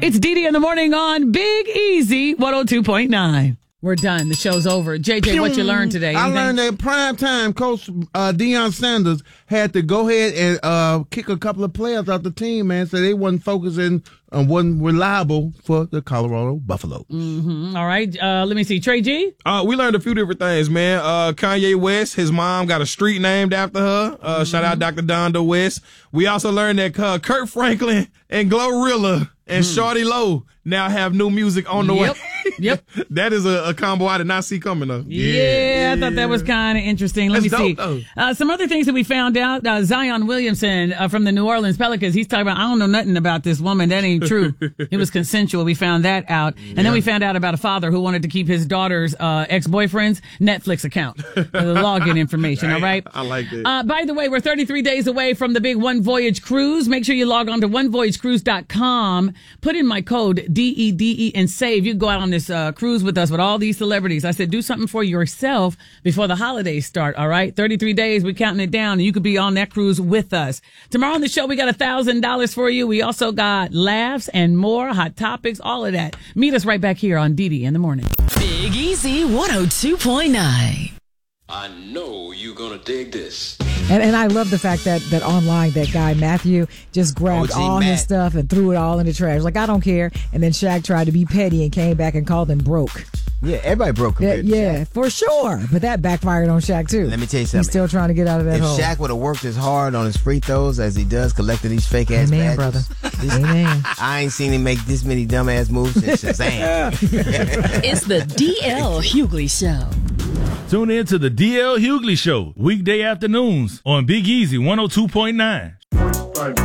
It's Dee in the morning on Big Easy 102.9. We're done. The show's over. JJ, what you learned today? I learned that primetime coach Deion Sanders had to go ahead and kick a couple of players out the team, man, so they wasn't focusing on wasn't reliable for the Colorado Buffaloes. Mm-hmm. All right. Let me see. Trey G? We learned a few different things, man. Kanye West, his mom got a street named after her. Shout out Dr. Donda West. We also learned that Kurt Franklin and Glorilla and Shawty Lowe now have new music on the way. Yep. That is a combo I did not see coming up. Yeah, I thought that was kind of interesting. Let me see. Some other things that we found out. Zion Williamson from the New Orleans Pelicans, he's talking about, I don't know nothing about this woman. That ain't true. It was consensual. We found that out. And then we found out about a father who wanted to keep his daughter's ex-boyfriend's Netflix account for the login information, all right? I like that. By the way, we're 33 days away from the big One Voyage Cruise. Make sure you log on to onevoyagecruise.com. Put in my code DEDE and save. You can go out on this cruise with us with all these celebrities. I said, do something for yourself before the holidays start, all right? 33 days, we're counting it down, and you could be on that cruise with us. Tomorrow on the show, we got $1,000 for you. We also got laughs and more, hot topics, all of that. Meet us right back here on Dee in the morning. Big Easy 102.9. I know you're gonna dig this. And I love the fact that online, that guy, Matthew, just grabbed all his stuff and threw it all in the trash. Like, I don't care. And then Shaq tried to be petty and came back and called him broke. Yeah, everybody broke compared to Shaq. For sure. But that backfired on Shaq, too. Let me tell you something. He's still trying to get out of that hole. If Shaq would have worked as hard on his free throws as he does collecting these fake-ass Amen, badges. brother. Amen. I ain't seen him make this many dumbass moves since Shazam. It's the DL Hughley Show. Tune in to the DL Hughley Show, weekday afternoons on Big Easy 102.9.